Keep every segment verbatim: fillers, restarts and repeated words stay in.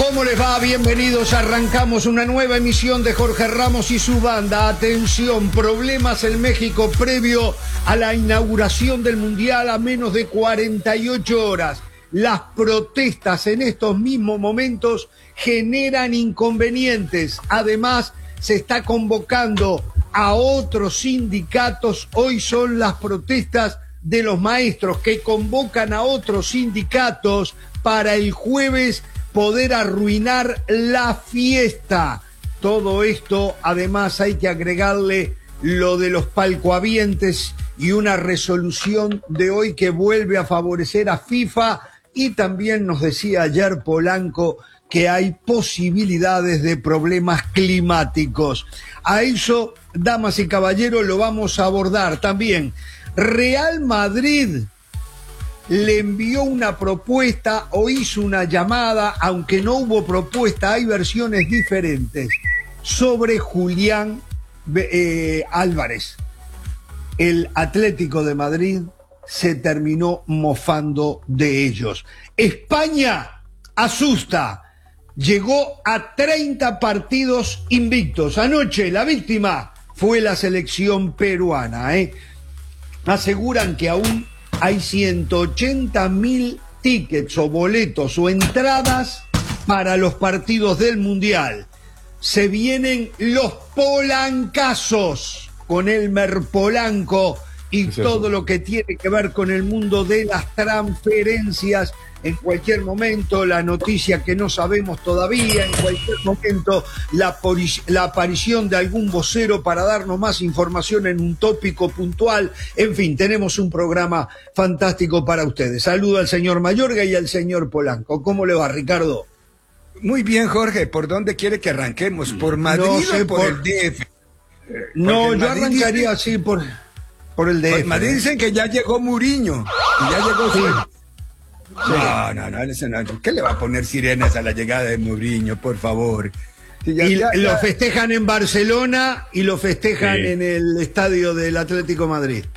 ¿Cómo les va? Bienvenidos. Arrancamos una nueva emisión de Jorge Ramos y su banda. Atención, problemas en México previo a la inauguración del Mundial a menos de cuarenta y ocho horas. Las protestas en estos mismos momentos generan inconvenientes. Además, se está convocando a otros sindicatos. Hoy son las protestas de los maestros que convocan a otros sindicatos para el jueves poder arruinar la fiesta. Todo esto, además, hay que agregarle lo de los palcohabientes y una resolución de hoy que vuelve a favorecer a FIFA. Y también nos decía ayer Polanco que hay posibilidades de problemas climáticos. A eso, damas y caballeros, lo vamos a abordar también. Real Madrid le envió una propuesta o hizo una llamada, aunque no hubo propuesta, hay versiones diferentes, sobre Julián eh, Álvarez. El Atlético de Madrid se terminó mofando de ellos. España asusta, llegó a treinta partidos invictos. Anoche la víctima fue la selección peruana, ¿eh? Aseguran que aún hay ciento ochenta mil tickets o boletos o entradas para los partidos del Mundial. Se vienen los polancazos con Elmer Polanco y todo lo que tiene que ver con el mundo de las transferencias. En cualquier momento, la noticia que no sabemos todavía, en cualquier momento, la, la aparición de algún vocero para darnos más información en un tópico puntual. En fin, tenemos un programa fantástico para ustedes. Saludo al señor Mayorga y al señor Polanco. ¿Cómo le va, Ricardo? Muy bien, Jorge. ¿Por dónde quiere que arranquemos? ¿Por Madrid no sé, o por, por el D F? No, yo Madrid arrancaría dice... así por, por el D F. Por Madrid dicen que ya llegó Mourinho. Y ya llegó... Sí. No, no, no, eso no. ¿Qué le va a poner sirenas a la llegada de Mourinho, por favor? Sí, ya, y ya, ya. Lo festejan en Barcelona y lo festejan sí. en el estadio del Atlético Madrid.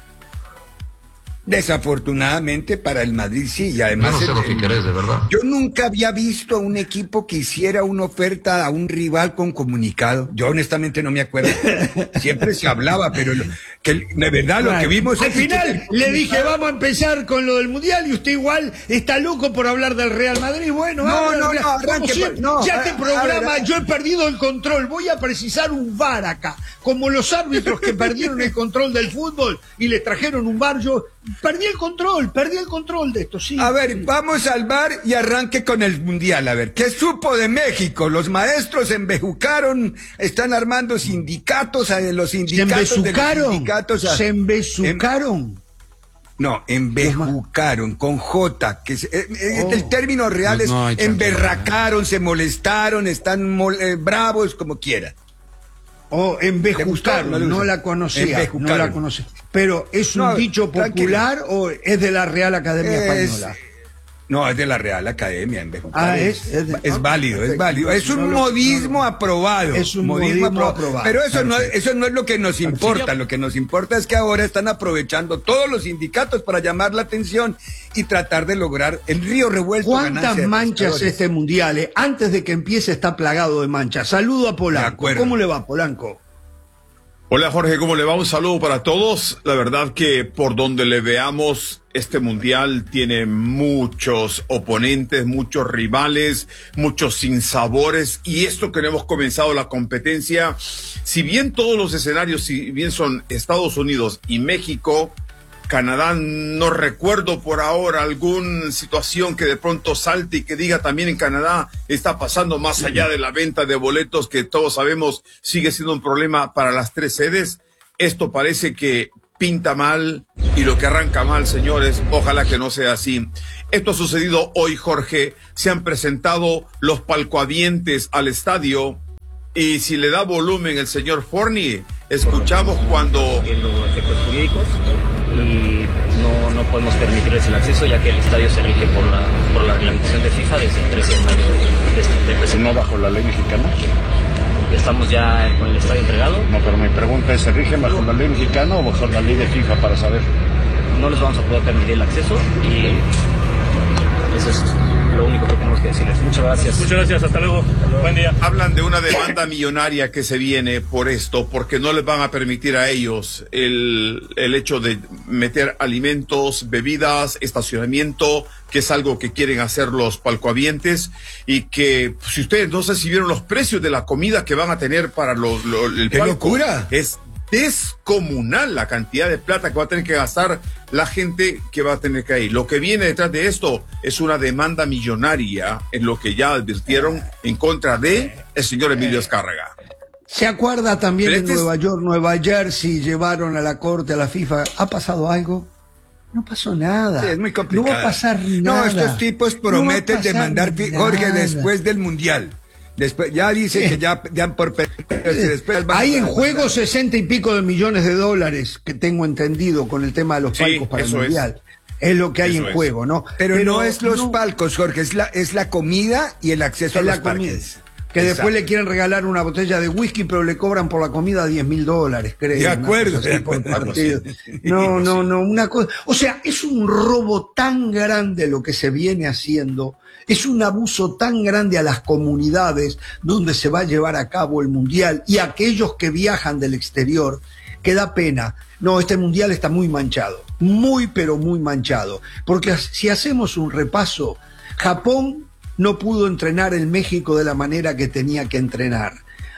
Desafortunadamente para el Madrid sí, y además... Yo no sé lo que querés, de verdad. Yo nunca había visto a un equipo que hiciera una oferta a un rival con comunicado. Yo honestamente no me acuerdo. Siempre se hablaba, pero lo, que, de verdad lo que vimos... Al final que... le dije, vamos a empezar con lo del Mundial, y usted igual está loco por hablar del Real Madrid. Bueno, no, ahora, no, no, arranque, siempre, no, ya este a, programa, a ver, yo he perdido el control. Voy a precisar un V A R acá. Como los árbitros que perdieron el control del fútbol y les trajeron un V A R, yo perdí el control, perdí el control de esto, sí. A ver, vamos al V A R y arranque con el Mundial, a ver, ¿qué supo de México? Los maestros se embejucaron, están armando sindicatos, los sindicatos ¿Se embezucaron? De los sindicatos a, ¿Se embezucaron? Em, no, embejucaron, con J, que es, es, oh, el término real es no emberracaron, se molestaron, están mol, eh, bravos, como quiera. Oh, embejucaron, no, no la conocía, no la conocía. Pero, ¿es un no, dicho popular tranquilo. O es de la Real Academia es, Española? No, es de la Real Academia, embejucar. Ah, es, es, de, es ah, válido, perfecto. Es válido. Es un no, modismo no, aprobado. Es un modismo, modismo aprobado. Pero eso no, eso no es lo que nos importa. Lo que nos importa es que ahora están aprovechando todos los sindicatos para llamar la atención y tratar de lograr el río revuelto. ¿Cuántas manchas este Mundial? Eh? Antes de que empiece está plagado de manchas. Saludo a Polanco. ¿Cómo le va, Polanco? Hola Jorge, ¿cómo le va? Un saludo para todos. La verdad que por donde le veamos, este mundial tiene muchos oponentes, muchos rivales, muchos sinsabores, y esto que no hemos comenzado la competencia, si bien todos los escenarios, si bien son Estados Unidos y México, Canadá, no recuerdo por ahora alguna situación que de pronto salte y que diga también en Canadá está pasando más allá de la venta de boletos, que todos sabemos sigue siendo un problema para las tres sedes. Esto parece que pinta mal, y lo que arranca mal, señores, ojalá que no sea así. Esto ha sucedido hoy, Jorge. Se han presentado los palcohabientes al estadio, y si le da volumen el señor Forni, escuchamos cuando... Los efectos jurídicos, y no, no podemos permitirles el acceso, ya que el estadio se rige por la, por la reglamentación de FIFA desde el trece de mayo de este año. ¿No bajo la ley mexicana? Estamos ya con el estadio entregado. No, pero mi pregunta es, ¿se rige bajo la ley mexicana o bajo la ley de FIFA, para saber? No les vamos a poder permitir el acceso, y eso es lo único que tenemos que decirles. Muchas gracias. Muchas gracias, hasta luego. Hasta luego. Buen día. Hablan de una demanda millonaria que se viene por esto, porque no les van a permitir a ellos el, el hecho de meter alimentos, bebidas, estacionamiento, que es algo que quieren hacer los palcohabientes, y que, si ustedes no sé si vieron los precios de la comida que van a tener para los, los el ¡Qué palco, locura! Es descomunal la cantidad de plata que va a tener que gastar la gente que va a tener que ir. Lo que viene detrás de esto es una demanda millonaria, en lo que ya advirtieron en contra de el señor Emilio Azcárraga. ¿Se acuerda también Pero en este es- Nueva York, Nueva Jersey, llevaron a la corte, a la FIFA? ¿Ha pasado algo? No pasó nada. Sí, es muy complicado. No va a pasar nada. No, estos tipos prometen No va a pasar demandar, Jorge, nada. después del Mundial. Después, ya dicen Sí. que ya dan por per- después van a- Hay en juego sesenta y pico de millones de dólares, que tengo entendido, con el tema de los Sí, palcos para el eso es. Mundial. Es lo que hay Eso en es. juego, ¿no? Pero, no es los no- palcos, Jorge, es la, es la comida y el acceso es a la los comida. parques. Que después Exacto. le quieren regalar una botella de whisky, pero le cobran por la comida diez mil dólares, creo. De una acuerdo, cosa de así por acuerdo, partido. sí. No, no, no, una cosa. O sea, es un robo tan grande lo que se viene haciendo. Es un abuso tan grande a las comunidades donde se va a llevar a cabo el mundial y a aquellos que viajan del exterior, que da pena. No, este mundial está muy manchado. Muy, pero muy manchado. Porque si hacemos un repaso, Japón no pudo entrenar en México de la manera que tenía que entrenar.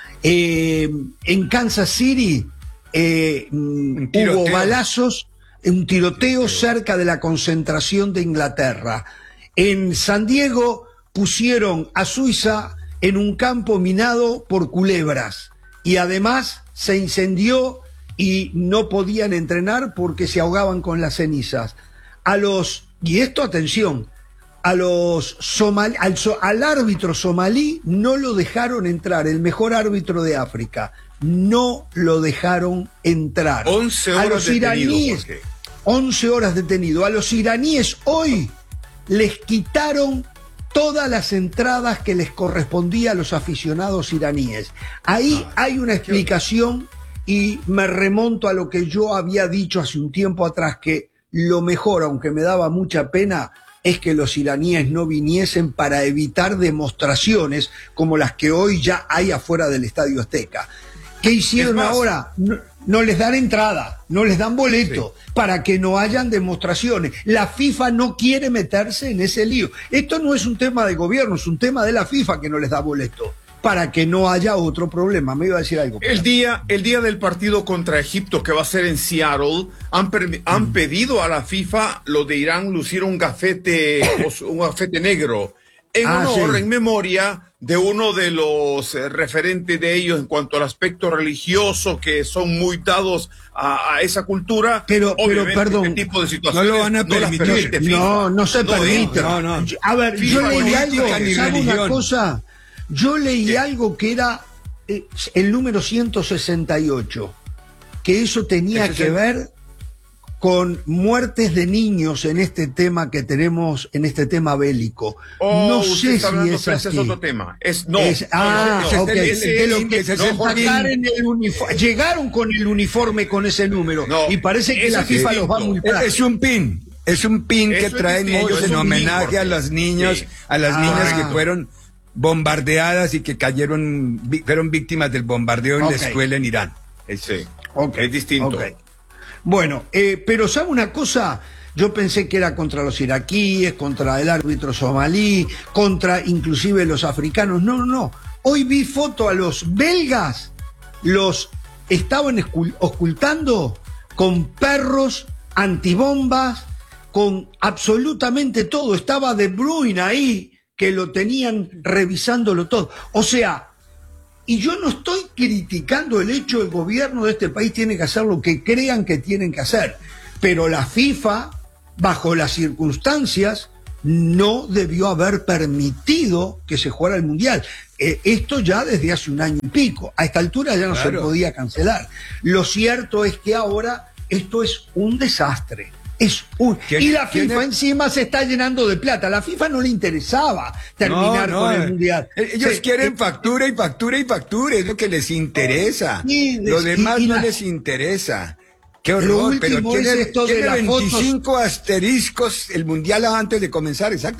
Eh, en Kansas City eh, mm, tiroteo. hubo balazos, un tiroteo cerca de la concentración de Inglaterra. En San Diego pusieron a Suiza en un campo minado por culebras y además se incendió y no podían entrenar porque se ahogaban con las cenizas. A los, y esto atención, a los somal, al, so- al árbitro somalí no lo dejaron entrar, el mejor árbitro de África, no lo dejaron entrar. once A horas los detenido, iraníes, Jorge. once horas detenido. A los iraníes hoy les quitaron todas las entradas que les correspondía a los aficionados iraníes. Ahí hay una explicación y me remonto a lo que yo había dicho hace un tiempo atrás, que lo mejor, aunque me daba mucha pena, es que los iraníes no viniesen para evitar demostraciones como las que hoy ya hay afuera del Estadio Azteca. ¿Qué hicieron Es más, ahora? No, no les dan entrada, no les dan boleto, para que no hayan demostraciones. La FIFA no quiere meterse en ese lío. Esto no es un tema de gobierno, es un tema de la FIFA que no les da boleto, para que no haya otro problema. Me iba a decir algo. El día, el día del partido contra Egipto, que va a ser en Seattle, han, permi- han pedido a la FIFA, lo de Irán, lucir un gafete, un gafete negro, en Ah, honor, sí. en memoria de uno de los eh, referentes de ellos en cuanto al aspecto religioso, que son muy dados a, a esa cultura. Pero- pero, Obviamente, perdón, este tipo de situaciones no lo van a las permitir. permite FIFA. No, no se No, permite. no, no. A ver, FIFA yo leí política algo, ni ¿sabe una religión. cosa? Yo leí ¿Qué? algo que era eh, el número ciento sesenta y ocho, que eso tenía Ese es que el- ver con muertes de niños en este tema que tenemos, en este tema bélico. Oh, no usted sé está si hablando, es pero ese así. es otro tema. Es, no, Es- no, ah, no, no, ok. ese- De lo que ese es el sacar en el uniforme. Llegaron con el uniforme con ese número. No, y parece que eso la es FIFA los va a distinto. multar. Es un pin, es un pin Eso que es traen distinto, ellos es en un pin, homenaje Jorge. a los niños, Sí. a las Ah. niñas que fueron bombardeadas y que cayeron, vi- fueron víctimas del bombardeo en Ok. la escuela en Irán. Es- Sí, Ok, es distinto. ok. Bueno, eh, pero ¿sabe una cosa? Yo pensé que era contra los iraquíes, contra el árbitro somalí, contra inclusive los africanos. No, no, no. Hoy vi foto a los belgas, los estaban escul- ocultando con perros, antibombas, con absolutamente todo. Estaba De Bruyne ahí, que lo tenían revisándolo todo. O sea, y yo no estoy criticando el hecho, el gobierno de este país tiene que hacer lo que crean que tienen que hacer, pero la FIFA, bajo las circunstancias, no debió haber permitido que se jugara el Mundial. Eh, esto ya desde hace un año y pico. A esta altura ya no se Claro. podía cancelar. Lo cierto es que ahora esto es un desastre. Es un... ¿Quién- Y la quién FIFA es? encima se está llenando de plata. A la FIFA no le interesaba terminar No, no, con el Mundial. eh, Ellos Se- quieren eh, factura y factura y factura, es lo que les interesa. Y- Lo y- demás y no la- les interesa. Qué Lo horror, pero último es tiene, esto de tiene las fotos. veinticinco asteriscos el mundial antes de comenzar, exactamente.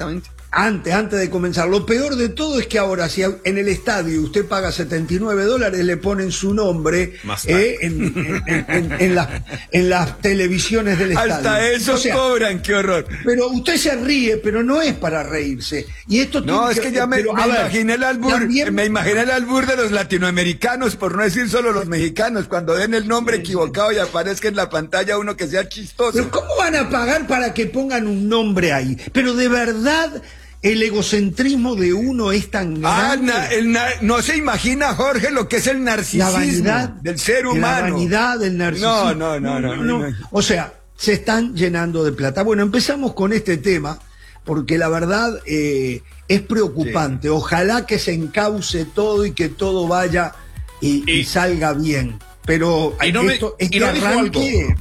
Antes, antes de comenzar, lo peor de todo es que ahora, si en el estadio usted paga setenta y nueve dólares, le ponen su nombre eh, en, en, en, en, en, las, en las televisiones del estadio. Hasta eso, o sea, cobran, qué horror. Pero usted se ríe, pero no es para reírse. Y esto no, es que, que ya me, pero, me ver, imaginé el albur, también, me imaginé el albur de los latinoamericanos, por no decir solo los mexicanos, cuando den el nombre equivocado y aparezca en la pantalla uno que sea chistoso. Pero ¿cómo van a pagar para que pongan un nombre ahí? Pero de verdad... El egocentrismo de uno es tan grande. Ah, el na no se imagina, Jorge, lo que es el narcisismo la vanidad, del ser humano. La vanidad del narcisismo. No, no, no, no, no, no, no. O sea, se están llenando de plata. Bueno, empezamos con este tema, porque la verdad eh, es preocupante. Sí. Ojalá que se encauce todo y que todo vaya y, y, y salga bien. Pero y no esto, me, este y no arranque...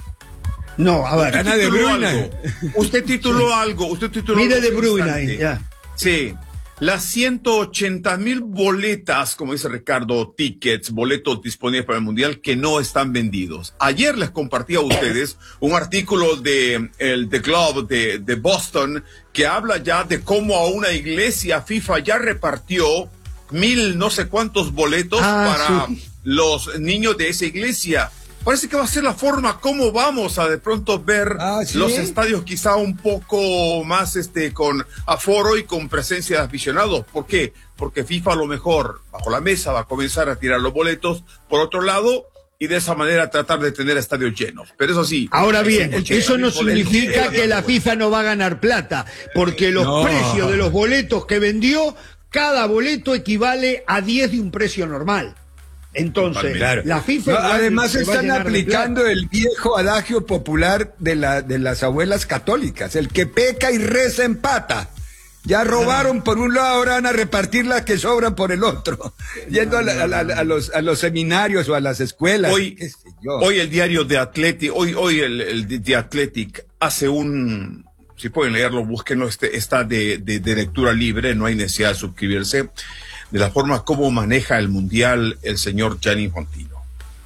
No, a ver. Usted tituló algo. Usted tituló sí. algo. Usted tituló Mire algo De Bruyne ahí, ya. Sí. Las ciento ochenta mil boletas, como dice Ricardo, tickets, boletos disponibles para el Mundial que no están vendidos. Ayer les compartí a ustedes un artículo de el The Globe de, de Boston que habla ya de cómo a una iglesia FIFA ya repartió mil no sé cuántos boletos ah, para sí. los niños de esa iglesia. Parece que va a ser la forma como vamos a de pronto ver ah, ¿sí? los estadios quizá un poco más este con aforo y con presencia de aficionados. ¿Por qué? Porque FIFA a lo mejor bajo la mesa va a comenzar a tirar los boletos por otro lado y de esa manera tratar de tener estadios llenos. Pero eso sí. Ahora bien, eso no significa que la FIFA no va a ganar plata, porque los no. precios de los boletos que vendió, cada boleto equivale a diez de un precio normal. Entonces, claro. la FIFA... No, además están aplicando el viejo adagio popular de, la, de las abuelas católicas, el que peca y reza empata. Ya robaron por un lado, ahora van a repartir las que sobran por el otro, yendo a, la, a, la, a, los, a los seminarios o a las escuelas. Hoy, qué sé yo. Hoy el diario de Athletic, hoy, hoy el, el de Athletic hace un... Si pueden leerlo, búsquenlo, este, está de, de, de lectura libre, no hay necesidad de suscribirse. De la forma como maneja el Mundial el señor Gianni Infantino.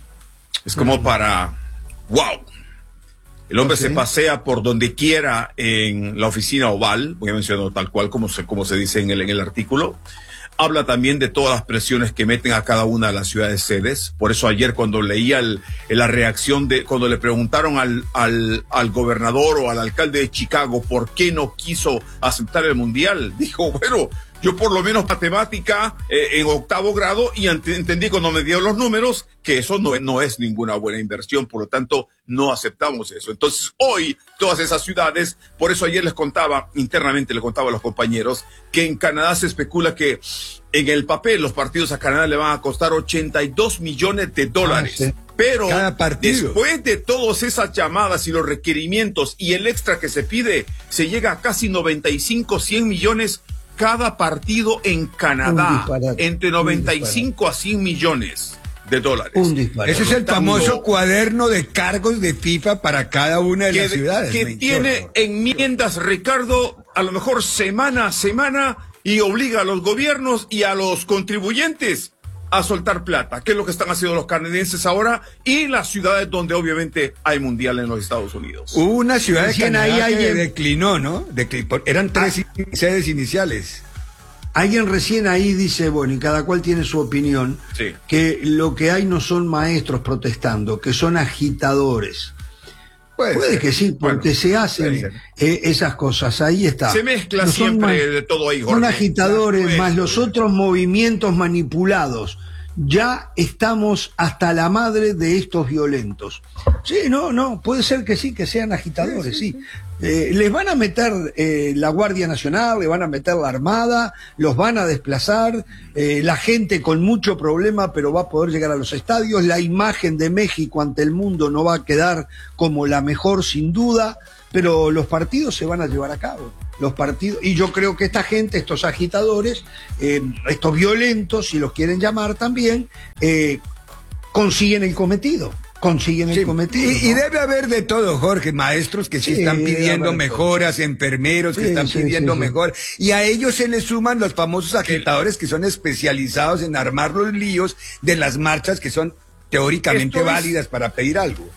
Es como para, wow, el hombre okay. se pasea por donde quiera en la oficina oval, voy a mencionarlo tal cual como se, como se dice en el, en el artículo. Habla también de todas las presiones que meten a cada una de las ciudades sedes. Por eso ayer cuando leía el, la reacción de, cuando le preguntaron al, al, al gobernador o al alcalde de Chicago por qué no quiso aceptar el Mundial, dijo, bueno, yo por lo menos matemática eh, en octavo grado y ent entendí cuando me dieron los números que eso no, no es ninguna buena inversión, por lo tanto no aceptamos eso. Entonces hoy todas esas ciudades, por eso ayer les contaba, internamente les contaba a los compañeros, que en Canadá se especula que en el papel los partidos a Canadá le van a costar ochenta y dos millones de dólares. Ah, sí. Pero después de todas esas llamadas y los requerimientos y el extra que se pide, se llega a casi noventa y cinco, cien millones cada partido en Canadá, entre noventa y cinco a cien millones de dólares. Ese es el famoso cuaderno de cargos de FIFA para cada una de que, las ciudades. Que tiene enmiendas, Ricardo, a lo mejor semana a semana y obliga a los gobiernos y a los contribuyentes a soltar plata, que es lo que están haciendo los canadienses ahora y las ciudades donde obviamente hay mundial en los Estados Unidos. Hubo una ciudad de Canadá ahí que alguien... declinó, ¿no? Declinó. Eran tres ah. sedes iniciales. Alguien recién ahí dice, bueno, y cada cual tiene su opinión, sí. que lo que hay no son maestros protestando, que son agitadores. Puede, Puede que sí, porque bueno, se hacen eh, esas cosas, ahí está. Se mezcla no siempre más, de todo ahí, Jorge. Son agitadores, pues, más los otros movimientos manipulados. Ya estamos hasta la madre de estos violentos. Sí, no, no, puede ser que sí, que sean agitadores, sí. sí. sí. Eh, les van a meter eh, la Guardia Nacional, les van a meter la Armada, los van a desplazar, eh, la gente con mucho problema, pero va a poder llegar a los estadios. La imagen de México ante el mundo no va a quedar como la mejor, sin duda, pero los partidos se van a llevar a cabo. Los partidos, y yo creo que esta gente, estos agitadores, eh, estos violentos, si los quieren llamar también, eh, consiguen el cometido. Consiguen el sí, cometido. Y, ¿no? y debe haber de todo, Jorge, maestros que sí, sí están pidiendo mejoras, enfermeros que sí, están sí, pidiendo sí, mejor, sí. y a ellos se les suman los famosos agitadores que son especializados en armar los líos de las marchas que son teóricamente Esto válidas es... para pedir algo.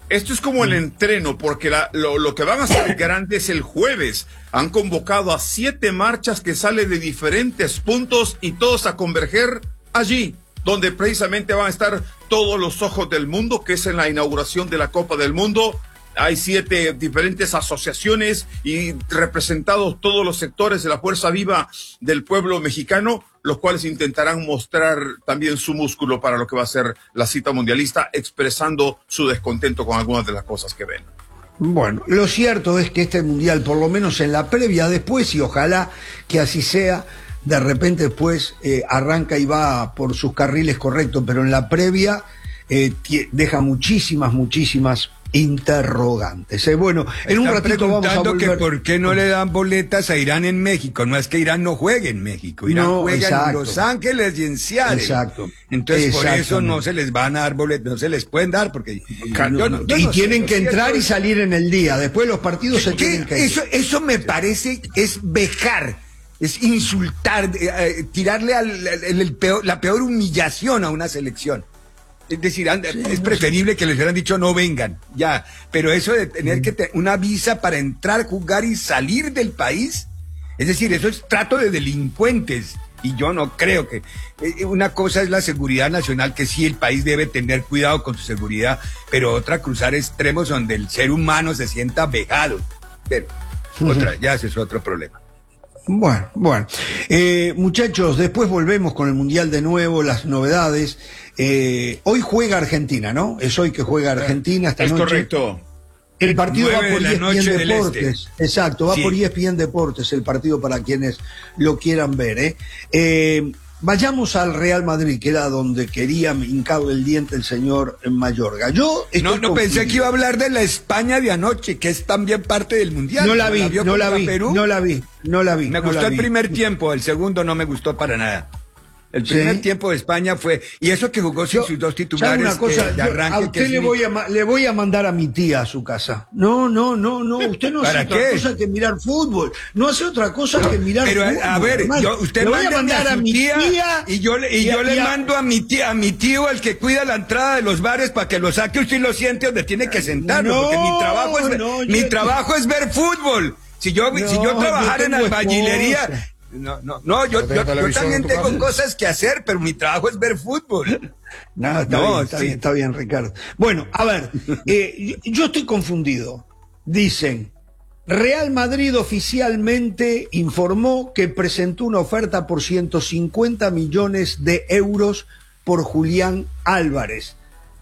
Esto es como el entreno, porque la, lo, lo que van a hacer grande es el jueves. Han convocado a siete marchas que salen de diferentes puntos y todos a converger allí, donde precisamente van a estar todos los ojos del mundo, que es en la inauguración de la Copa del Mundo. Hay siete diferentes asociaciones y representados todos los sectores de la fuerza viva del pueblo mexicano, los cuales intentarán mostrar también su músculo para lo que va a ser la cita mundialista, expresando su descontento con algunas de las cosas que ven. Bueno, lo cierto es que este mundial, por lo menos en la previa, después, y ojalá que así sea, de repente después eh, arranca y va por sus carriles correctos, pero en la previa eh, deja muchísimas, muchísimas interrogantes. Eh, bueno, en Están un ratito vamos a volver. Que por qué no le dan boletas a Irán en México. No es que Irán no juegue en México. Irán No, juega exacto. en Los Ángeles y en Seattle. Exacto. Entonces por eso Exactamente. no se les van a dar boletas, no se les pueden dar porque No, yo no, no- yo y no sé, tienen lo que cierto entrar y es- salir en el día. Después los partidos se ¿Qué? tienen que ir. Eso, eso me parece es vejar, es insultar, eh, eh, tirarle al, al- el peor- la peor humillación a una selección. Es decir, and- es preferible que les hubieran dicho no vengan, ya. Pero eso de tener que tener una visa para entrar, jugar y salir del país, es decir, eso es trato de delincuentes. Y yo no creo que... eh, una cosa es la seguridad nacional, que sí el país debe tener cuidado con su seguridad, pero otra cruzar extremos donde el ser humano se sienta vejado. Pero otra, ya ese es otro problema. Bueno, bueno. Eh, muchachos, después volvemos con el Mundial de nuevo, las novedades. Eh, hoy juega Argentina, ¿no? Es hoy que juega Argentina esta Es noche. correcto. El partido va nueve por de la E S P N noche del Deportes. Exacto, va Sí. por E S P N Deportes el partido para quienes lo quieran ver. ¿eh? Eh, vayamos al Real Madrid, que era donde quería hincarle el diente el señor Mayorga. Yo estoy No, no pensé confundido. que iba a hablar de la España de anoche, que es también parte del Mundial. No la vi, vio no la contra vi, Perú? no la vi, no la vi. Me no gustó la el vi. primer tiempo, el segundo no me gustó para nada. El Sí. primer tiempo de España fue, y eso que jugó sin Yo- sus dos ¿sabe titulares una cosa? eh, de Yo arranque. a que usted es le mi- voy a, ma- le voy a mandar a mi tía a su casa. No, no, no, no. Usted no hace ¿Para otra qué? cosa que mirar fútbol. No hace otra cosa que mirar Pero a- fútbol. a ver, hermano. yo, usted le voy a mándeme mandar a, su mi tía, tía, y yo le, y y a- yo le y a- mando a mi tía, a mi tío, al que cuida la entrada de los bares, para que lo saque usted y lo siente donde tiene que sentarlo, No, porque mi trabajo es ver, no, mi yo- trabajo es ver fútbol. Si yo, No, si yo yo trabajara en tengo albañilería, esposa. no, no, no, yo, yo, yo también tengo cosas que hacer, pero mi trabajo es ver fútbol. No, está, No, bien, está, sí. bien, está bien, Ricardo. Bueno, a ver, eh, yo, yo estoy confundido. Dicen, Real Madrid oficialmente informó que presentó una oferta por ciento cincuenta millones de euros por Julián Álvarez.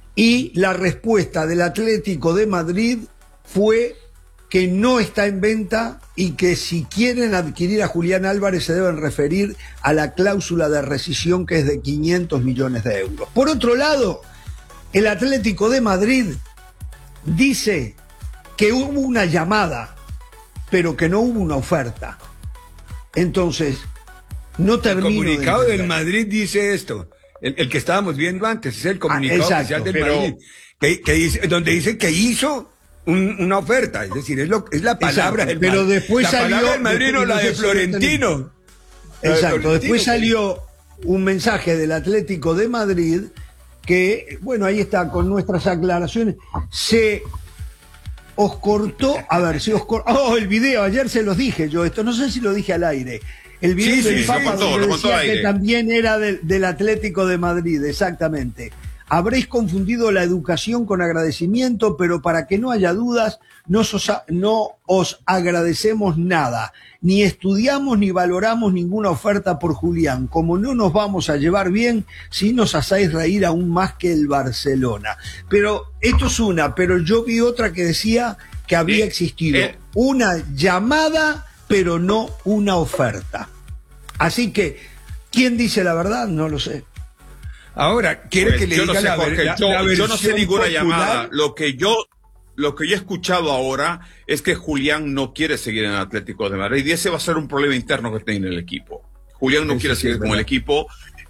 Y la respuesta del Atlético de Madrid fue que no está en venta y que si quieren adquirir a Julián Álvarez se deben referir a la cláusula de rescisión, que es de quinientos millones de euros. Por otro lado, el Atlético de Madrid dice que hubo una llamada, pero que no hubo una oferta. Entonces, no El termino de comunicado entender. del Madrid dice esto, el, el que estábamos viendo antes, es el comunicado exacto, oficial del pero- Madrid, que, que dice, donde dice que hizo un- una oferta, es decir, es, lo, es la palabra Exacto, del pero Madrid. después la salió- palabra del Madrid, no después- la no de sé si lo Florentino. La de Exacto, Florentino, después que- salió un mensaje del Atlético de Madrid que, bueno, ahí está con nuestras aclaraciones, se os cortó, a ver, se os cortó, oh, el video, ayer se los dije yo, esto no sé si lo dije al aire, el video Sí, del sí, Papa lo contó, donde lo contó decía al que aire. también era del, del Atlético de Madrid, exactamente. Habréis confundido la educación con agradecimiento, pero para que no haya dudas, no os, no os agradecemos nada. Ni estudiamos ni valoramos ninguna oferta por Julián. Como no nos vamos a llevar bien, si nos hacéis reír aún más que el Barcelona. Pero esto es una, pero yo vi otra que decía que había Eh, existido eh. una llamada, pero no una oferta. Así que, ¿quién dice la verdad? No lo sé. Ahora, quiere Pues que le yo diga no sé, la, Jorge, ver- la- yo, la yo no sé versión ninguna popular. llamada. Lo que yo, lo que yo he escuchado ahora es que Julián no quiere seguir en el Atlético de Madrid y ese va a ser un problema interno que tiene el equipo. Julián no Eso quiere sí seguir es con el verdad. equipo.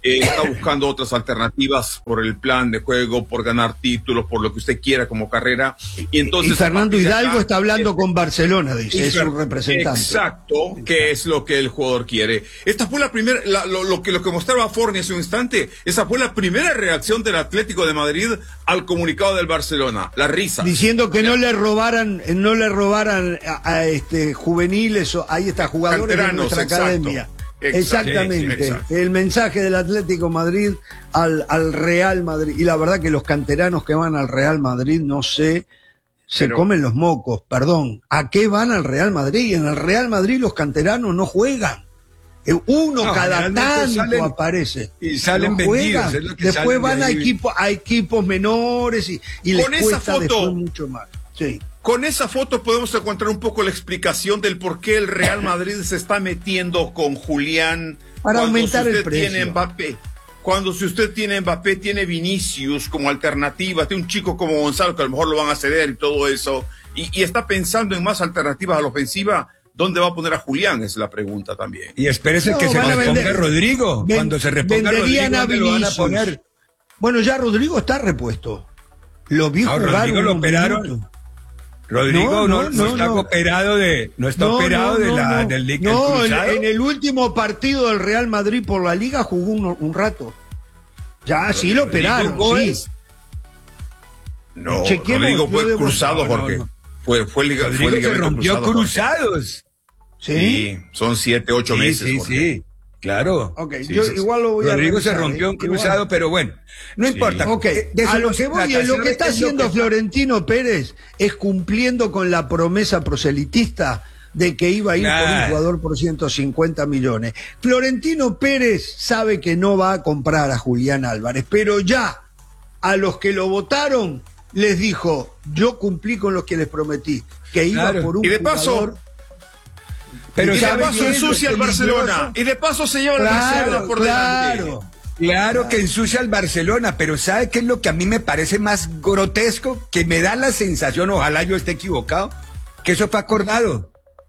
eh, está buscando otras alternativas por el plan de juego, por ganar títulos, por lo que usted quiera como carrera. Y entonces y Fernando Hidalgo acá, está hablando es, con Barcelona, dice, es su representante. Exacto, que es lo que el jugador quiere. Esta fue la primera, la, lo, lo que lo que mostraba Forni hace un instante, esa fue la primera reacción del Atlético de Madrid al comunicado del Barcelona, la risa. Diciendo que no le robaran, no le robaran a, a este juveniles, o ahí está, jugadores de nuestra exacto. academia. Exacto, Exactamente, sí, exacto. El mensaje del Atlético Madrid al, al Real Madrid. Y la verdad que los canteranos que van al Real Madrid, no sé, se Pero, comen los mocos, perdón. ¿A qué van al Real Madrid? En el Real Madrid los canteranos no juegan. Uno no, cada tanto salen, aparece. Y salen no vendidos. Es lo que después salen van de a, ahí. equipo, a equipos menores y, y les Con esa cuesta foto, después mucho más. Sí. Con esa foto podemos encontrar un poco la explicación del por qué el Real Madrid se está metiendo con Julián. Para aumentar si usted el precio. Tiene Mbappé, cuando si usted tiene Mbappé, tiene Vinicius como alternativa, tiene un chico como Gonzalo que a lo mejor lo van a ceder y todo eso, y, y está pensando en más alternativas a la ofensiva. ¿Dónde va a poner a Julián? Es la pregunta también. Y espérese No, que se van a reponga vender- Rodrigo. ven- Cuando se reponga venderían Rodrigo, a ¿dónde lo van a Vinicius. poner? Bueno, ya Rodrigo está repuesto. Lo vi No, jugar Rodrigo lo unos operaron. minutos. Rodrigo no, No, no, no, está no. operado de, no está No, operado no, de no, la, no. del líquido No, en, cruzado. en el último partido del Real Madrid por la Liga jugó un, un rato. Ya, sí lo operaron, ¿Rodrigo sí. es? No, Chequemos, Rodrigo yo fue debo- cruzado, no, no, Jorge. no. Fue, fue, liga, Rodrigo fue se ligamento rompió cruzado, Jorge. cruzados. ¿Sí? Sí, son siete, ocho Sí, meses. sí, Jorge. sí, claro. Ok, Sí, yo sí, sí. igual lo voy a Rodrigo se revisar, rompió ¿eh? un cruzado, Igual. pero bueno, no Sí. importa. Ok, Eh, de eso a no lo se que voy, trata, es lo ¿sabe? que está Es lo haciendo que- Florentino Pérez es cumpliendo con la promesa proselitista de que iba a ir por un Claro. jugador por ciento cincuenta millones. Florentino Pérez sabe que no va a comprar a Julián Álvarez, pero ya a los que lo votaron les dijo, yo cumplí con lo que les prometí, que iba Claro. por un Y de paso, jugador. Pero y de ¿sabe paso qué es lo ensucia al peligroso? Barcelona. Y de paso se lleva al Barcelona Claro, por delante. claro. Claro que ensucia al Barcelona, pero ¿sabe qué es lo que a mí me parece más grotesco? Que me da la sensación, ojalá yo esté equivocado, que eso fue acordado.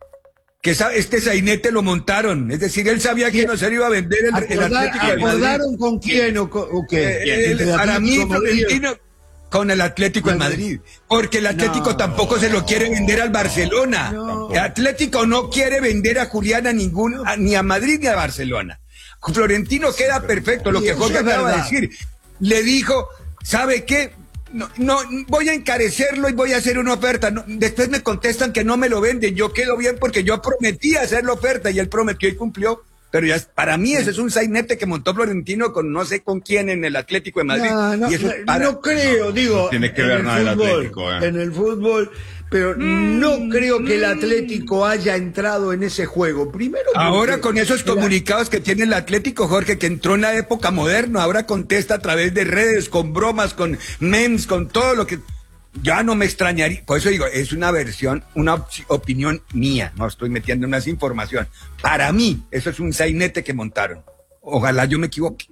Que esa- este sainete lo montaron. Es decir, él sabía que no se le iba a vender el, el Acordar- Atlético de Madrid. ¿Acordaron con quién o, co- o qué? Eh, el- ¿El para mí, Atlético de Madrid? Florentino, con el Atlético de Madrid. Porque el Atlético No. tampoco se lo quiere vender al Barcelona. No. El Atlético no quiere vender a Julián a ningún, a- ni a Madrid ni a Barcelona. Florentino queda perfecto, lo Sí, que eso Jorge es acaba de verdad. decir. Le dijo, ¿sabe qué? No, no, voy a encarecerlo y voy a hacer una oferta. No, después me contestan que no me lo venden. Yo quedo bien porque yo prometí hacer la oferta y él prometió y cumplió. Pero ya, es- para mí ese es un sainete que montó Florentino con no sé con quién en el Atlético de Madrid. No, no, y eso no, para- no creo, digo. no tiene que en ver el nada el fútbol, Atlético, eh. En el fútbol, pero no creo que el Atlético haya entrado en ese juego. Primero. porque Ahora con esos era- comunicados que tiene el Atlético, Jorge, que entró en la época moderna, ahora contesta a través de redes, con bromas, con memes, con todo lo que... Ya no me extrañaría, por eso digo, es una versión, una op- opinión mía, no estoy metiendo más información. Para mí, eso es un sainete que montaron. Ojalá yo me equivoque.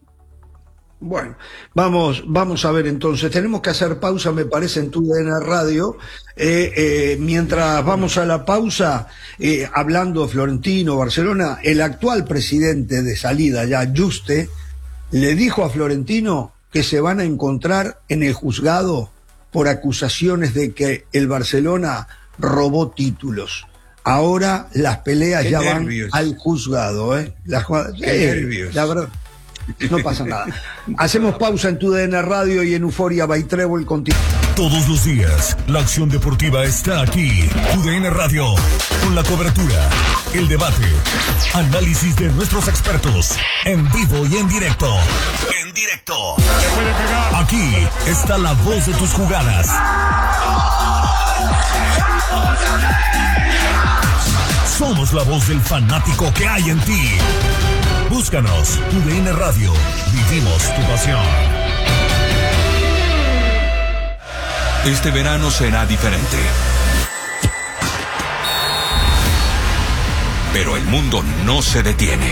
Bueno, vamos, vamos a ver entonces. Tenemos que hacer pausa, me parece, en tu D N Radio. Eh, eh, mientras vamos a la pausa, eh, hablando de Florentino, Barcelona, el actual presidente de salida, ya Juste, le dijo a Florentino que se van a encontrar en el juzgado por acusaciones de que el Barcelona robó títulos. Ahora las peleas Qué ya nervios. van al juzgado, ¿eh? Las jugada- Qué Eh, nervios. La verdad. No pasa nada. Hacemos pausa en tu D N Radio y en Euforia by Trébol contigo. Todos los días, la acción deportiva está aquí. U D N Radio, con la cobertura, el debate, análisis de nuestros expertos, en vivo y en directo. En directo. Aquí está la voz de tus jugadas. Somos la voz del fanático que hay en ti. Búscanos, U D N Radio. Vivimos tu pasión. Este verano será diferente. Pero el mundo no se detiene.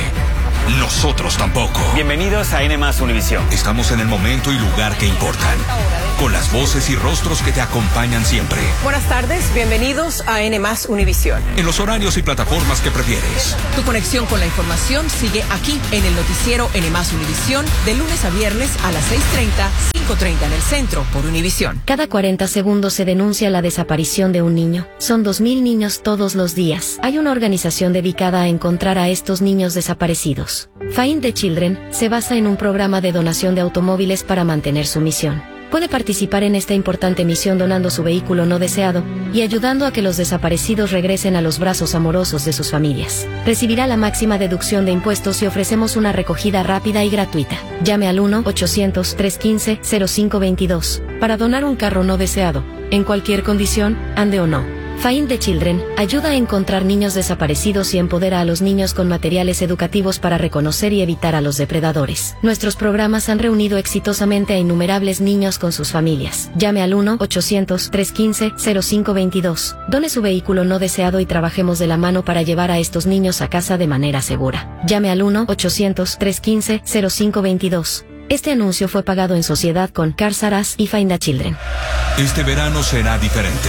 Nosotros tampoco. Bienvenidos a N más Univisión. Estamos en el momento y lugar que importan. con las voces y rostros que te acompañan siempre. Buenas tardes, bienvenidos a N más Univisión. En los horarios y plataformas que prefieres. Tu conexión con la información sigue aquí en el noticiero N más Univisión, de lunes a viernes a las seis treinta, cinco treinta en el centro por Univisión. Cada cuarenta segundos se denuncia la desaparición de un niño. Son dos mil niños todos los días. Hay una organización dedicada a encontrar a estos niños desaparecidos. Find the Children se basa en un programa de donación de automóviles para mantener su misión. Puede participar en esta importante misión donando su vehículo no deseado y ayudando a que los desaparecidos regresen a los brazos amorosos de sus familias. Recibirá la máxima deducción de impuestos y ofrecemos una recogida rápida y gratuita. Llame al uno ochocientos, trescientos quince, cero cinco veintidós para donar un carro no deseado, en cualquier condición, ande o no. Find the Children ayuda a encontrar niños desaparecidos y empodera a los niños con materiales educativos para reconocer y evitar a los depredadores. Nuestros programas han reunido exitosamente a innumerables niños con sus familias. Llame al uno ochocientos, trescientos quince, cero cinco veintidós. Done su vehículo no deseado y trabajemos de la mano para llevar a estos niños a casa de manera segura. Llame al uno ochocientos, trescientos quince, cero cinco veintidós. Este anuncio fue pagado en sociedad con Cars R Us y Find the Children. Este verano será diferente.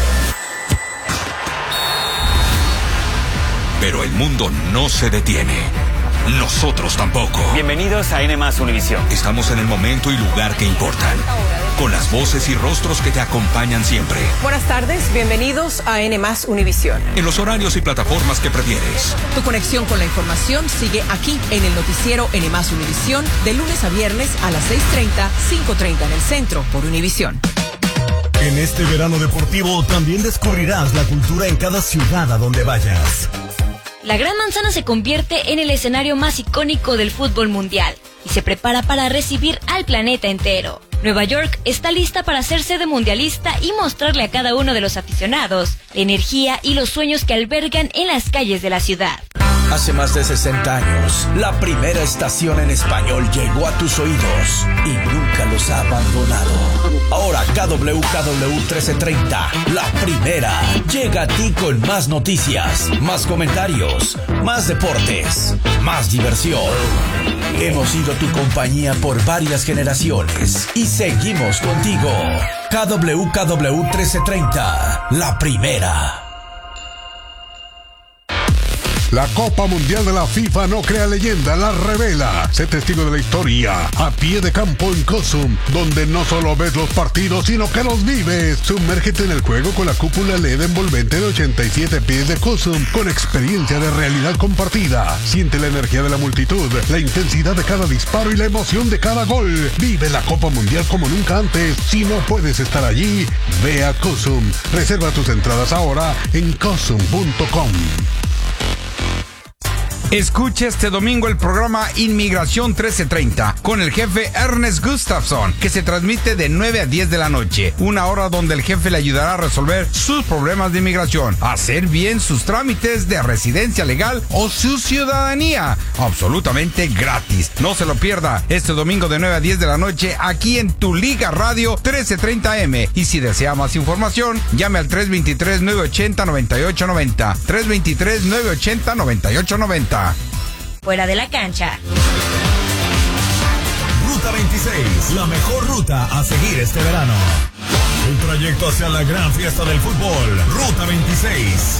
Pero el mundo no se detiene. Nosotros tampoco. Bienvenidos a N más Univisión. Estamos en el momento y lugar que importan, con las voces y rostros que te acompañan siempre. Buenas tardes, bienvenidos a N más Univisión. En los horarios y plataformas que prefieres. Tu conexión con la información sigue aquí en el noticiero N más Univisión, de lunes a viernes a las seis treinta, cinco treinta en el centro por Univisión. En este verano deportivo también descubrirás la cultura en cada ciudad a donde vayas. La Gran Manzana se convierte en el escenario más icónico del fútbol mundial y se prepara para recibir al planeta entero. Nueva York está lista para ser sede mundialista y mostrarle a cada uno de los aficionados la energía y los sueños que albergan en las calles de la ciudad. Hace más de sesenta años, la primera estación en español llegó a tus oídos y nunca los ha abandonado. Ahora K W K W trece treinta, la primera, llega a ti con más noticias, más comentarios, más deportes, más diversión. Hemos sido tu compañía por varias generaciones y seguimos contigo. K W K W trece treinta, la primera. La Copa Mundial de la FIFA no crea leyenda, la revela. Sé testigo de la historia a pie de campo en Cosum, donde no solo ves los partidos, sino que los vives. Sumérgete en el juego con la cúpula L E D envolvente de ochenta y siete pies de Cosum, con experiencia de realidad compartida. Siente la energía de la multitud, la intensidad de cada disparo y la emoción de cada gol. Vive la Copa Mundial como nunca antes. Si no puedes estar allí, ve a Cosum. Reserva tus entradas ahora en cosum punto com. Escucha este domingo el programa Inmigración trece treinta con el jefe Ernest Gustafson, que se transmite de nueve a diez de la noche, una hora donde el jefe le ayudará a resolver sus problemas de inmigración, hacer bien sus trámites de residencia legal o su ciudadanía, absolutamente gratis. No se lo pierda este domingo de nueve a diez de la noche aquí en Tu Liga Radio trece treinta M. Y si desea más información, llame al tres dos tres, nueve ocho cero, nueve ocho nueve cero, tres dos tres, nueve ocho cero, nueve ocho nueve cero. Fuera de la cancha. Ruta veintiséis, la mejor ruta a seguir este verano. Un trayecto hacia la gran fiesta del fútbol. Ruta veintiséis.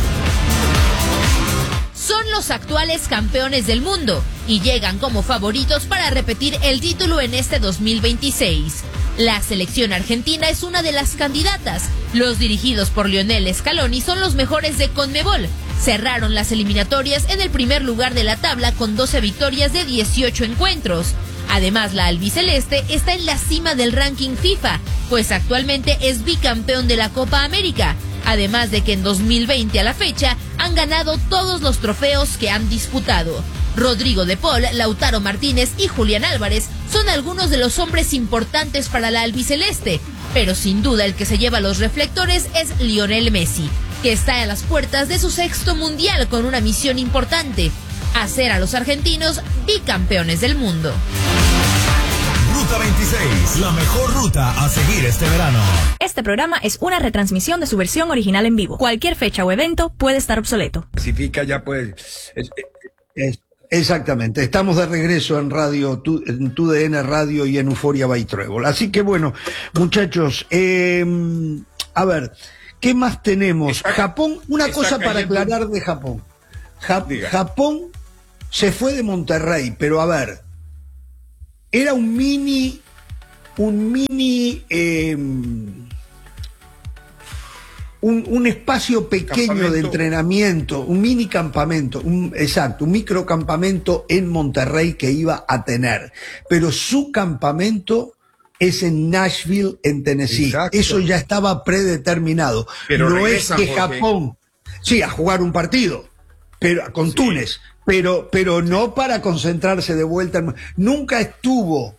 Son los actuales campeones del mundo y llegan como favoritos para repetir el título en este dos mil veintiséis. La selección argentina es una de las candidatas. Los dirigidos por Lionel Scaloni son los mejores de CONMEBOL. Cerraron las eliminatorias en el primer lugar de la tabla con doce victorias de dieciocho encuentros. Además, la albiceleste está en la cima del ranking FIFA, pues actualmente es bicampeón de la Copa América. Además de que en dos mil veinte a la fecha han ganado todos los trofeos que han disputado. Rodrigo de Paul, Lautaro Martínez y Julián Álvarez son algunos de los hombres importantes para la albiceleste, pero sin duda el que se lleva los reflectores es Lionel Messi, que está a las puertas de su sexto mundial con una misión importante: hacer a los argentinos bicampeones del mundo. Ruta veintiséis, la mejor ruta a seguir este verano. Este programa es una retransmisión de su versión original en vivo. Cualquier fecha o evento puede estar obsoleto. Clasifica ya pues... Es, es, Exactamente, estamos de regreso en radio, tu, en tu D N Radio y en Euforia by Trébol. Así que bueno, muchachos, eh, a ver, ¿qué más tenemos? Está, Japón, una cosa cayendo. para aclarar de Japón. Ja, Japón se fue de Monterrey, pero a ver, era un mini, un mini, eh, Un, un espacio pequeño campamento. de entrenamiento, un mini campamento, un, exacto, un microcampamento en Monterrey que iba a tener. Pero su campamento es en Nashville, en Tennessee. Exacto. Eso ya estaba predeterminado. Pero no es que Japón, sí, a jugar un partido, pero con sí. Túnez, pero, pero no para concentrarse de vuelta. En, nunca estuvo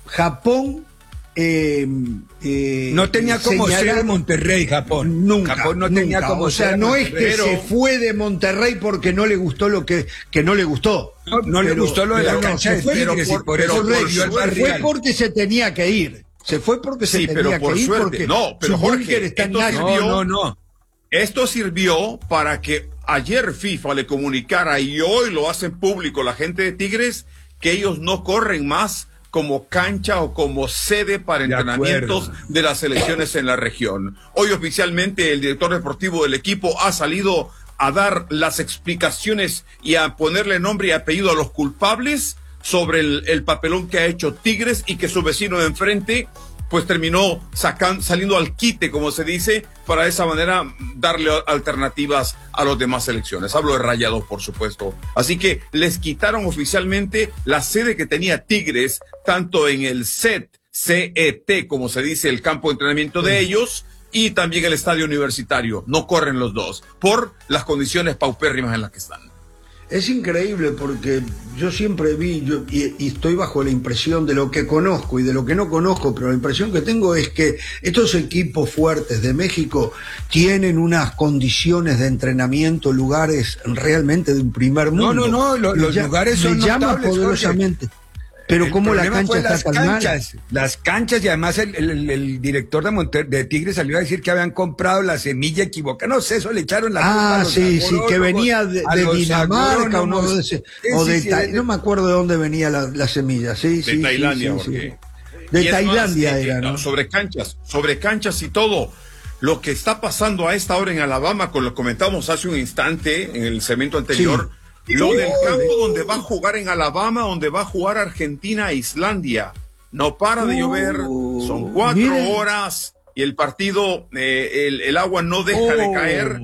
Japón. Eh, eh, no tenía como ser de Monterrey, Japón. Nunca, Japón no nunca. tenía como o sea, no es que pero... se fue de Monterrey porque no le gustó lo que, que no le gustó. No, no pero, le gustó lo de la cancha de Tigres, por, por eso por se fue porque se tenía que ir. Se fue porque se sí, tenía pero por que ir suerte. porque no, pero Jorge, está esto en sirvió, no, no, no. Esto sirvió para que ayer FIFA le comunicara y hoy lo hacen público la gente de Tigres que ellos no corren más como cancha o como sede para de entrenamientos acuerdo. de las selecciones en la región. Hoy oficialmente el director deportivo del equipo ha salido a dar las explicaciones y a ponerle nombre y apellido a los culpables sobre el, el papelón que ha hecho Tigres y que su vecino de enfrente pues terminó sacan, saliendo al quite, como se dice, para de esa manera darle alternativas a las demás selecciones. Hablo de Rayados, por supuesto. Así que les quitaron oficialmente la sede que tenía Tigres, tanto en el C E T, C E T, como se dice, el campo de entrenamiento de ellos, y también el estadio universitario. No corren los dos, por las condiciones paupérrimas en las que están. Es increíble porque yo siempre vi, yo, y, y estoy bajo la impresión de lo que conozco y de lo que no conozco, pero la impresión que tengo es que estos equipos fuertes de México tienen unas condiciones de entrenamiento, lugares realmente de un primer mundo. No, no, no, lo, los ya, lugares son me llama poderosamente. Jorge. Pero el como la cancha está las tan canchas, mal. Las canchas, y además el, el, el director de, Monter, de Tigres salió a decir que habían comprado la semilla equivocada. No sé, eso le echaron la culpa Ah, a los sí, sí, que venía de, de Dinamarca o, no, de, sí, o de, sí, sí, de no me acuerdo de dónde venía la, la semilla. Sí, de sí, Tailandia, sí, sí, porque... sí. De Tailandia más, era, eh, ¿no? Sobre canchas, sobre canchas y todo. Lo que está pasando a esta hora en Alabama, con lo que comentamos hace un instante en el segmento anterior, sí. Lo del campo donde va a jugar en Alabama, donde va a jugar Argentina e Islandia. No para de llover, son cuatro miren. horas y el partido, eh, el, el agua no deja oh, de caer,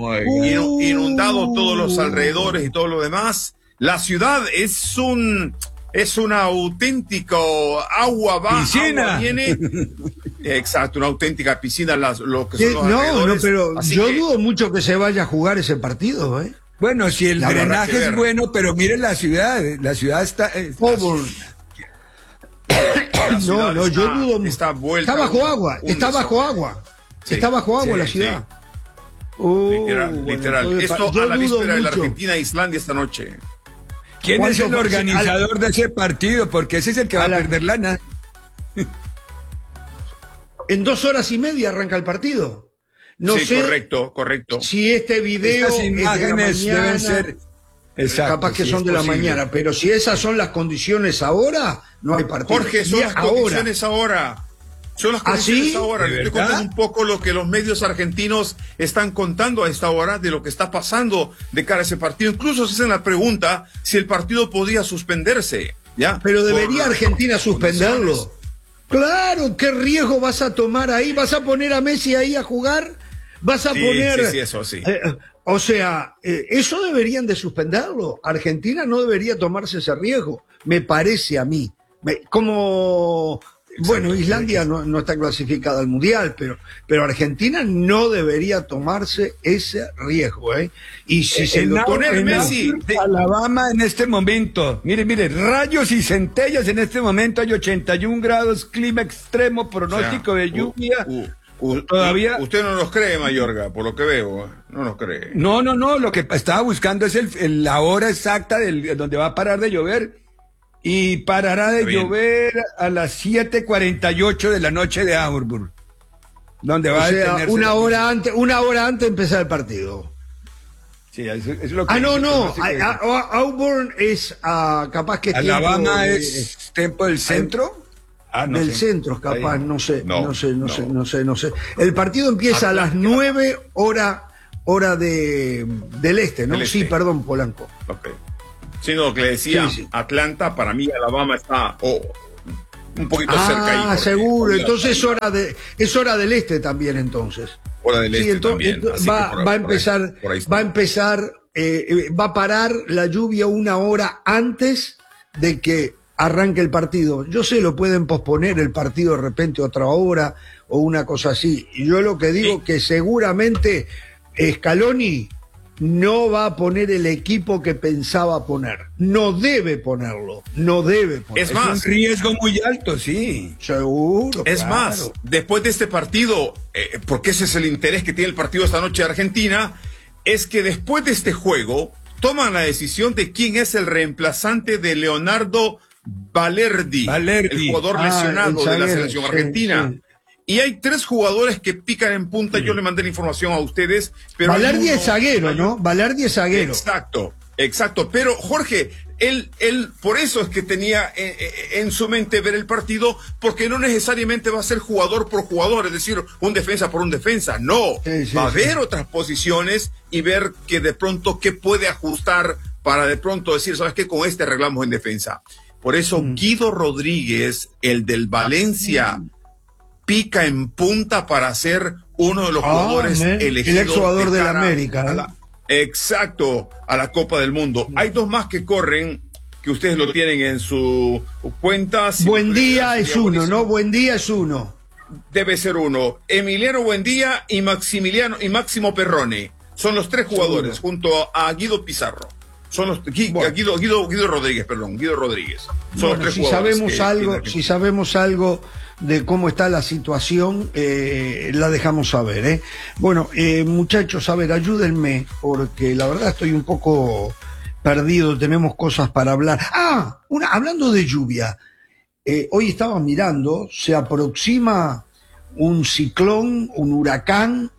inundado todos los alrededores y todo lo demás. La ciudad es un... Es un auténtico agua baja. Piscina. Agua viene. Exacto, una auténtica piscina. Las, lo que son los no, no, pero Así yo que... dudo mucho que se vaya a jugar ese partido, ¿eh? Bueno, si el la drenaje es bueno, pero miren la ciudad, la ciudad está... Eh, oh, no, no, yo dudo mucho. Está, vuelta, está bajo agua, un, está bajo agua. Sí, está bajo agua sí, la ciudad. Sí. Uh, literal, bueno, literal. Esto a la víspera de la Argentina e Islandia esta noche. ¿Quién es el organizador al... de ese partido? Porque ese es el que va a, la... a perder lana. En dos horas y media arranca el partido. No sí, sé correcto, correcto. Si este video Estas imágenes es de la mañana, deben ser exacto, capaz que sí, son de posible. la mañana, pero si esas son las condiciones ahora, no hay partido. Jorge, son las ahora. condiciones ahora. Son las condiciones ¿Ah, sí? ahora. Le estoy contando un poco lo que los medios argentinos están contando a esta hora de lo que está pasando de cara a ese partido. Incluso se hacen la pregunta si el partido podía suspenderse. ¿Ya? Pero debería Por Argentina suspenderlo. Claro, ¿qué riesgo vas a tomar ahí? ¿Vas a poner a Messi ahí a jugar? ¿Vas a sí, poner...? Sí, sí, eso sí. Eh, o sea, eh, eso deberían de suspenderlo. Argentina no debería tomarse ese riesgo, me parece a mí. Me, como... Bueno, Islandia no, no está clasificada al Mundial, pero, pero Argentina no debería tomarse ese riesgo, ¿eh? Y si se lo toma en Messi, de Alabama en este momento, mire, mire, rayos y centellas en este momento, hay ochenta y un grados, clima extremo, pronóstico o sea, de lluvia. Uh, uh, uh, Todavía. Usted no nos cree, Mayorga, por lo que veo, no nos cree. No, no, no, lo que estaba buscando es el, el, la hora exacta del, donde va a parar de llover. Y parará de llover a las siete cuarenta y ocho de la noche de Auburn, donde va o sea, a detenerse una hora antes, una hora antes de empezar el partido. Sí, es, es lo que ah, no, no. que... A, a, Auburn es uh, capaz que es Alabama tiempo, es eh, tiempo del centro. Ah, no del sé. centro, capaz, Ahí. no sé, no, no sé, no, no sé, no sé, no sé. El partido empieza Atlanta. a las nueve hora, hora de, del este, ¿no? Del este. Sí, perdón, Polanco. Okay. Sí, no, que le decía, sí, sí. Atlanta, para mí Alabama está oh, un poquito ah, cerca ahí. Ah, seguro, entonces es hora, de, es hora del este también, entonces. Hora del este sí, entonces, también. Entonces, va, por, va, a empezar, por ahí, por ahí va a empezar, eh, va a parar la lluvia una hora antes de que arranque el partido. Yo sé, lo pueden posponer el partido de repente otra hora o una cosa así. Y yo lo que digo sí. que seguramente Scaloni no va a poner el equipo que pensaba poner. No debe ponerlo. No debe ponerlo. Es más, es un riesgo muy alto, sí. Seguro. Es claro. más, después de este partido, eh, porque ese es el interés que tiene el partido esta noche de Argentina, es que después de este juego toman la decisión de quién es el reemplazante de Leonardo Balerdi, Balerdi. el jugador ah, lesionado el de la selección sí, argentina. Sí. Y hay tres jugadores que pican en punta. Sí. Yo le mandé la información a ustedes. Pero Balerdi es zaguero, ¿no? Balerdi es zaguero. Exacto, exacto. Pero Jorge, él, él por eso es que tenía en, en su mente ver el partido, porque no necesariamente va a ser jugador por jugador, es decir, un defensa por un defensa. No, sí, sí, va a haber sí. otras posiciones y ver que de pronto qué puede ajustar para de pronto decir, ¿sabes qué? Con este arreglamos en defensa. Por eso mm. Guido Rodríguez, el del Valencia, mm. pica en punta para ser uno de los ah, jugadores man. elegidos. El exjugador de, de la América. ¿eh? La, exacto, a la Copa del Mundo. Mm. Hay dos más que corren, que ustedes lo tienen en su cuenta. Si Buendía es uno, buenísimo. ¿no? Buendía es uno. Debe ser uno. Emiliano Buendía y Maximiliano y Máximo Perrone. Son los tres jugadores, Seguro. junto a Guido Pizarro. Son los Guido, bueno. Guido, Guido, Guido Rodríguez, perdón, Guido Rodríguez. Son bueno, los tres si jugadores sabemos que, algo, que... si sabemos algo de cómo está la situación, eh, la dejamos saber, ¿eh? Bueno, eh, muchachos, a ver, ayúdenme, porque la verdad estoy un poco perdido, tenemos cosas para hablar. Ah, una, hablando de lluvia, eh, hoy estaba mirando, se aproxima un ciclón, un huracán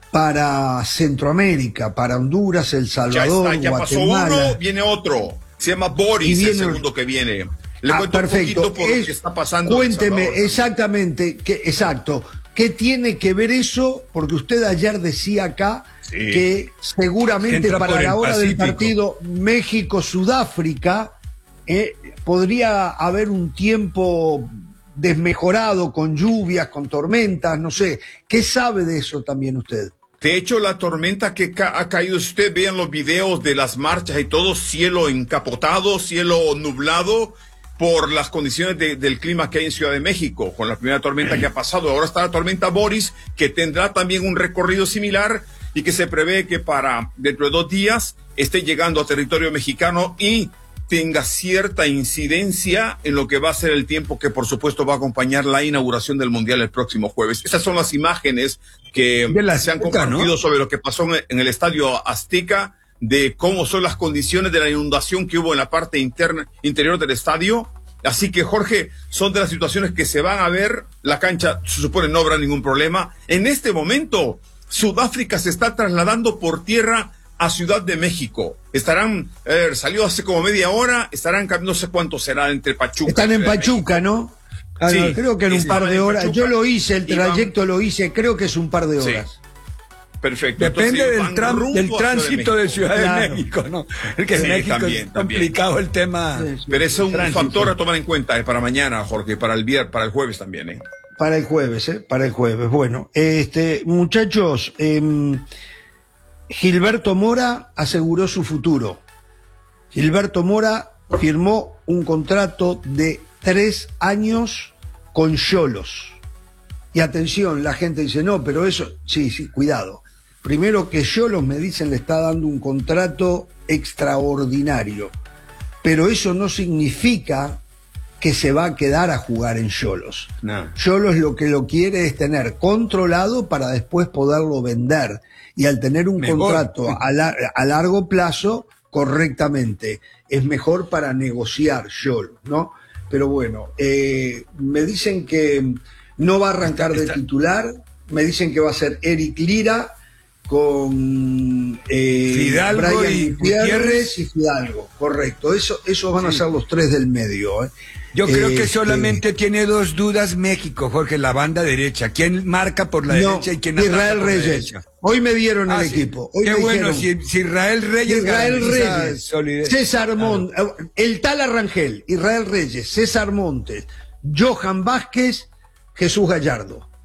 para Centroamérica, para Honduras, El Salvador, ya está, ya Guatemala. Pasó uno, viene otro. Se llama Boris, viene... el segundo que viene. Le ah, cuento perfecto. un poquito por es, lo que está pasando. Cuénteme exactamente, que, exacto, ¿qué tiene que ver eso? Porque usted ayer decía acá sí. que seguramente que para la hora Pacífico. del partido México-Sudáfrica eh, podría haber un tiempo desmejorado con lluvias, con tormentas, no sé. ¿Qué sabe de eso también usted? De hecho, la tormenta que ca ha caído, si ustedes vean los videos de las marchas y todo, cielo encapotado, cielo nublado, por las condiciones de, del clima que hay en Ciudad de México, con la primera tormenta que ha pasado. Ahora está la tormenta Boris, que tendrá también un recorrido similar y que se prevé que para dentro de dos días esté llegando a territorio mexicano y tenga cierta incidencia en lo que va a ser el tiempo que por supuesto va a acompañar la inauguración del Mundial el próximo jueves. Esas son las imágenes que se han compartido, ¿no?, sobre lo que pasó en el Estadio Azteca, de cómo son las condiciones de la inundación que hubo en la parte interna, interior del estadio. Así que, Jorge, son de las situaciones que se van a ver. La cancha, se supone, no habrá ningún problema. En este momento, Sudáfrica se está trasladando por tierra a Ciudad de México. Estarán, eh, salió hace como media hora, estarán, no sé cuánto será, entre Pachuca. Están en Pachuca, ¿no? Ah, sí, no, creo que en un par de horas. Yo lo hice, el trayecto van... lo hice, creo que es un par de horas. Sí. Perfecto. Depende Entonces, del, del tránsito de Ciudad de, Ciudad de México, ¿no? Porque sí, en México también, es complicado también. el tema. Sí, sí. Pero es un tránsito. factor a tomar en cuenta eh, para mañana, Jorge, para el viernes, para el jueves también, ¿eh? Para el jueves, ¿eh? Para el jueves. Bueno, este, muchachos, eh, Gilberto Mora aseguró su futuro. Gilberto Mora firmó un contrato de tres años con Xolos. Y atención, la gente dice, no, pero eso, sí, sí, cuidado. Primero que Xolos, me dicen, le está dando un contrato extraordinario. Pero eso no significa que se va a quedar a jugar en Xolos. No. Xolos lo que lo quiere es tener controlado para después poderlo vender. Y al tener un mejor. contrato a, la, a largo plazo, correctamente, es mejor para negociar Xolos, ¿no? Pero bueno, eh, me dicen que no va a arrancar de titular, me dicen que va a ser Eric Lira, con eh, Fidalgo Brian y Gutiérrez, Gutiérrez y Fidalgo, correcto. Eso, esos van Sí. a ser los tres del medio. ¿eh? Yo creo que Este, solamente tiene dos dudas México, Jorge, la banda derecha. ¿Quién marca por la no, derecha y quién Israel ataca por la Reyes. derecha? Hoy me dieron Ah, el sí. equipo. Hoy Qué me bueno, dijeron, si, si Israel Reyes Israel garantiza Reyes, solidez. César Montes, el tal Arrangel, Israel Reyes, César Montes, Johan Vázquez, Jesús Gallardo.